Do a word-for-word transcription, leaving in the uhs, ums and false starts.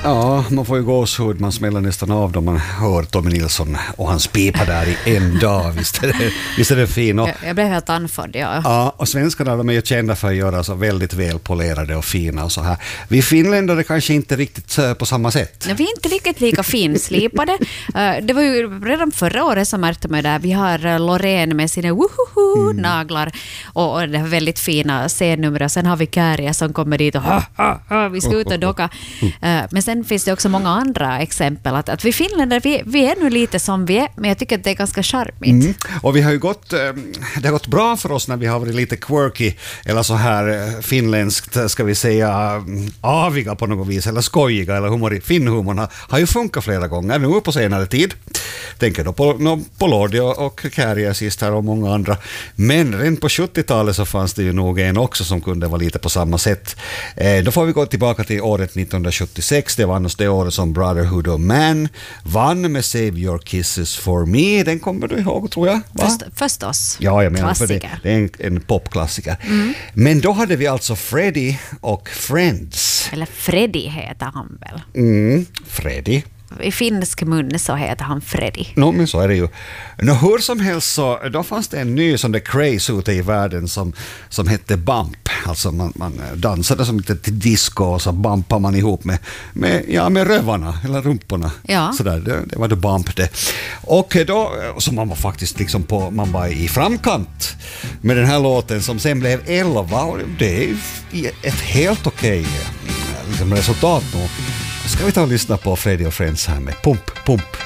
Ja, man får ju gåshud, man smäller nästan av då man hör Tommy Nilsson och hans pipa där i en dag. Visst är det, visst är det fin. Och, jag, jag blev helt anförd, ja. Ja, och svenskarna de är ju kända för att göra så väldigt välpolerade och fina och så här. Vi finländare kanske inte riktigt på samma sätt. Ja, vi är inte riktigt lika finslipade. Det var ju redan förra året som märkte mig där. Vi har Loreen med sina wohoho naglar och det är väldigt fina scennummer. Sen har vi Kääriä som kommer dit och ha, ha, ha, vi ska ut och docka. Men sen finns det också många andra exempel. Att, att vi finländare, vi, vi är nu lite som vi är, men jag tycker att det är ganska charmigt. Mm. Och vi har ju gått, det har gått bra för oss när vi har varit lite quirky, eller så här finländskt, ska vi säga, aviga på något vis, eller skojiga, eller humor. Finnhumorn har, har ju funkat flera gånger nu på senare tid. Tänker då på, no, på Lordi och, och Kääriä sist här och många andra. Men redan på sjuttiotalet så fanns det ju nog en också som kunde vara lite på samma sätt. Eh, då får vi gå tillbaka till året nittonhundrasjuttiosex. Det var annars det året som Brotherhood of Man vann med Save Your Kisses For Me. Den kommer du ihåg, tror jag. Va? Först, förstås. Ja, jag menar för det, det är en, en popklassiker. Mm. Men då hade vi alltså Freddie och Friends. Eller Freddie heter han väl? Mm, Freddie. I finsk mun så heter han Freddie. No, men så är det ju. No, hur som helst så då fanns det en ny sån där craze ute i världen som, som hette bump. Alltså man, man dansade som lite till disco och så bumpar man ihop med, med, ja, med rövarna eller rumporna. Ja. Så där, det, det var det bump det. Och då, så man var faktiskt liksom på, man var i framkant med den här låten som sen blev elva och det är ett helt okej liksom resultat nu. Ska vi ta och lyssna på Freddie och Friends här med Pump, Pump.